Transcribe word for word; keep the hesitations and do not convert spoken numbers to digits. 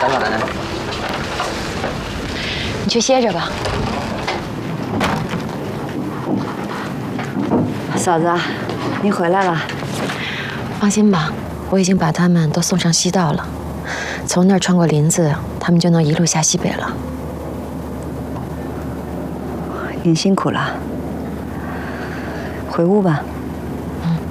小暖， 你去歇着吧。 嫂子，您回来了。 放心吧，我已经把他们都送上西道了，从那儿穿过林子，他们就能一路下西北了。 您辛苦了，回屋吧。